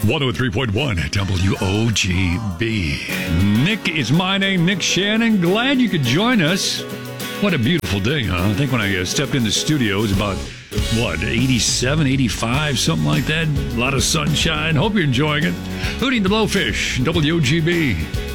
103.1 WOGB. Nick is my name, Nick Shannon. Glad you could join us. What a beautiful day, huh? I think when I stepped in the studio, it was about, 87, 85, something like that. A lot of sunshine. Hope you're enjoying it. Hooting the Blowfish, WOGB.